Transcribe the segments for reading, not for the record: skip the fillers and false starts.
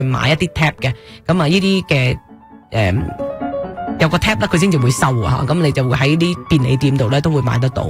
買一啲 tab 嘅，咁啊呢啲嘅有個 tab 咧，佢先至會收啊，咁你就會喺啲便利店度咧都會買得到。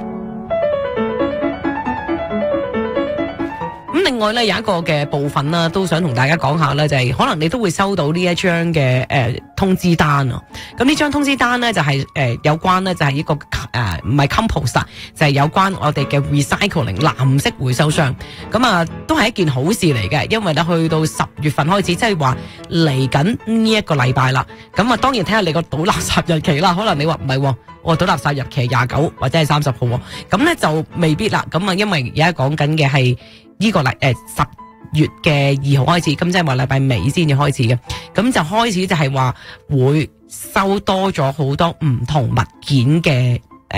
咁另外咧有一個嘅部分啦，都想同大家講下咧，就係可能你都會收到呢一張嘅通知單啊。咁呢張通知單咧就係有關咧就係呢個唔係 compost， 就係有關我哋嘅 recycling 藍色回收箱。咁啊都係一件好事嚟嘅，因為咧去到10月份開始，即係話嚟緊呢一個禮拜啦。咁啊當然睇下你個倒垃圾日期啦，可能你話唔係，我倒垃圾日期係29或者係30號，咁咧就未必啦。咁啊因為而家講緊嘅係呢個10月嘅2號開始，咁即係話禮拜尾先至開始嘅，咁就開始就係話會收多咗好多唔同物件嘅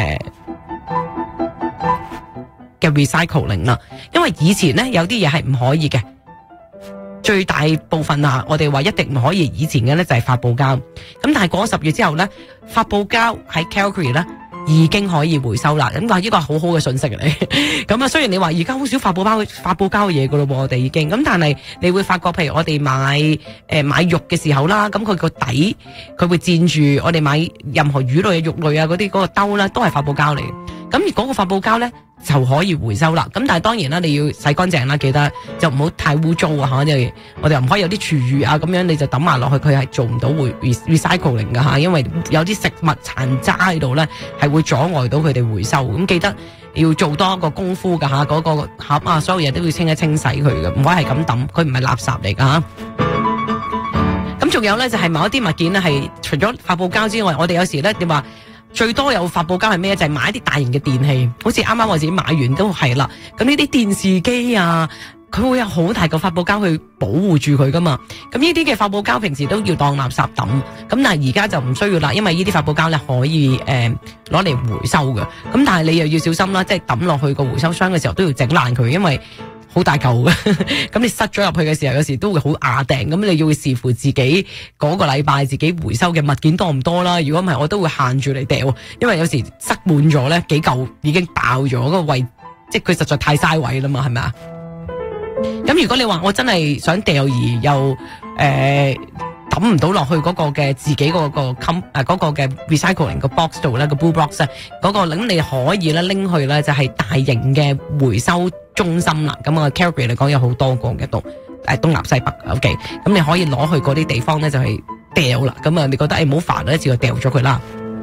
recycling 啦。因為以前咧有啲嘢係唔可以嘅，最大部分我哋話一定唔可以，以前嘅咧就係發泡膠。咁但係過咗10月之後咧，發泡膠喺 Calgary 咧已經可以回收啦，咁話呢個係好好嘅信息嚟。咁啊，雖然你話而家好少發泡膠嘅嘢噶咯，我哋已經咁，但係你會發覺，譬如我哋買肉嘅時候啦，咁佢個底佢會佔住我哋買任何魚類啊、肉類啊嗰啲嗰個兜啦，都係發泡膠嚟。咁而嗰個發泡膠咧就可以回收啦。咁但係當然啦，你要洗乾淨啦，記得就唔好太污糟啊嚇。因為我哋又唔可以有啲廚餘啊咁樣，你就抌埋落去，佢係做唔到recycling 噶嚇。因為有啲食物殘渣喺度咧，係會阻礙到佢哋回收。咁記得要做多一個功夫噶嚇，嗰個盒啊，所有嘢都要清一清洗佢嘅，唔可以係咁抌，佢唔係垃圾嚟噶嚇。咁仲有咧就係某一啲物件咧係除咗發泡膠之外，我哋有時咧你話最多有發泡膠係咩？就係買一啲大型嘅電器，好似啱啱我自己買完都係啦。咁呢啲電視機啊，佢會有好大個發泡膠去保護住佢噶嘛。咁呢啲嘅發泡膠平時都要當垃圾抌，咁但係而家就唔需要啦，因為呢啲發泡膠咧可以攞嚟回收嘅。咁但係你又要小心啦，即係抌落去個回收箱嘅時候都要整爛佢，因為好大嚿嘅，咁你塞咗入去嘅時候，有時都會好壓定，咁你要視乎自己嗰個禮拜自己回收嘅物件多唔多啦。如果唔係，我都會限住你掉，因為有時塞滿咗咧，幾嚿已經爆咗嗰個位，即係佢實在太嘥位啦嘛，係咪啊？咁如果你話我真係想掉而又抌唔到落去嗰個嘅自己嗰個嘅 recycling 個 box 度咧，個 blue box 咧，嗰個咁你可以咧拎去咧就係大型嘅回收中心啦。咁啊 Calgary 嚟講有好多個嘅東南西北 OK， 咁你可以攞去嗰啲地方咧就係掉啦。咁啊你覺得唔好煩啦，一次就掉咗佢啦。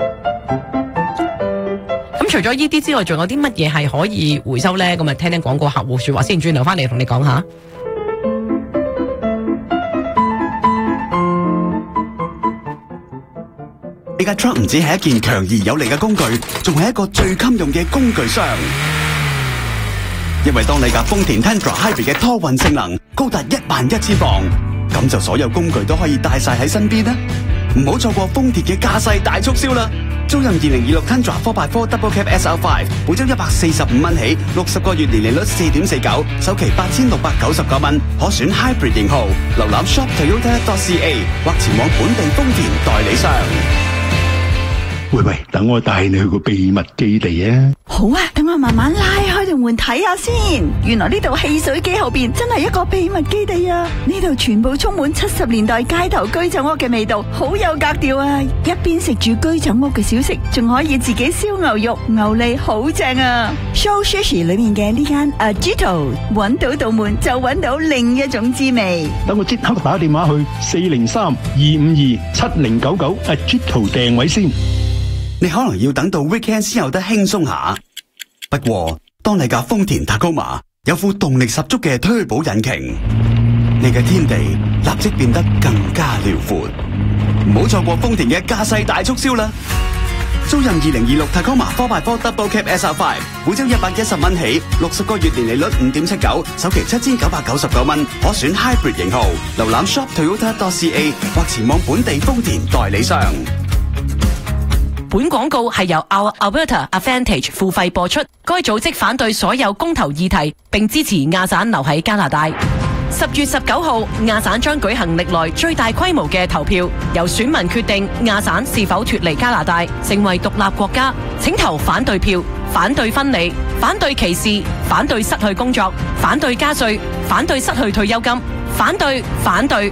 咁除咗呢啲之外，仲有啲乜嘢係可以回收咧？咁啊聽聽廣告客戶說話先，轉頭翻嚟同你講下。 你架 truck 唔止係一件強而有力嘅工具，仲係一個最襟用嘅工具箱。因為當你架豐田 Tundra Hybrid 嘅拖運性能高達11000磅，咁就所有工具都可以帶晒喺身邊啦。唔好錯過豐田嘅駕駛大促銷啦！租任2026 Tundra 4x4 Double Cab SL5，每周145蚊起，60個月年利率4.49%，首期8699蚊，可選 Hybrid 型號。瀏覽 shoptoyota.ca 或前往本地豐田代理商。 喂，等我帶你去個秘密基地啊！ 好啊，等我慢慢拉開道門睇下先。原來呢度汽水機後邊真係一個秘密基地啊！呢度全部充滿70年代街頭居酒屋嘅味道，好有格調啊！一邊食住居酒屋嘅小食，仲可以自己燒牛肉、牛脷，好正啊 ！Show Sushi 裏面嘅呢間 Agito， 揾到道門就揾到另一種滋味。 等我即刻打電話去403-252-7099 Agito 訂位先。 你可能要等到 weekend 先有得輕鬆下，不過當你架豐田 Tacoma 有副動力十足嘅推保引擎，你嘅天地立即變得更加遼闊。唔好錯過豐田嘅駕駛大促銷啦！租任2026 Tacoma 4x4 Double Cab SL5，每周110蚊起，60個月年利率5.79%，首期7999蚊，可選 Hybrid 型號。瀏覽 shoptoyota.ca 或前往本地豐田代理商。 本廣告係由 Our Alberta Advantage 付費播出，該組織反對所有公投議題，並支持亞省留喺加拿大。10月19號，亞省將舉行歷來最大規模嘅投票，由選民決定亞省是否脫離加拿大，成為獨立國家。請投反對票，反對分離，反對歧視，反對失去工作，反對加稅，反對失去退休金， 反對，反對，